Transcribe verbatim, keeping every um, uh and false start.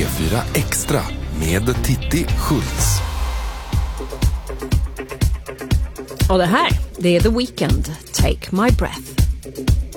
P fyra Extra med Titti Schultz. Och det här, det är The Weeknd, Take My Breath.